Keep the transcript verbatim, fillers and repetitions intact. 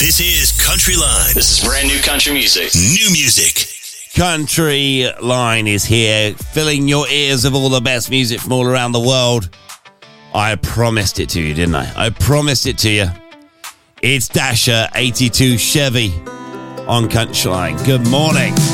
This is Country Line. This is brand new country music. New music. Country Line is here, filling your ears with all the best music from all around the world. I promised it to you, didn't I? I promised it to you. It's Dasher eighty-two Chevy on Country Line. Good morning.